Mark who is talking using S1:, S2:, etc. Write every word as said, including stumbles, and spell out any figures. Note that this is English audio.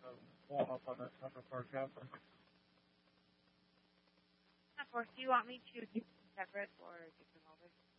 S1: wall up on that Central Park campus.
S2: Of course, do you want me to keep them separate or give them over?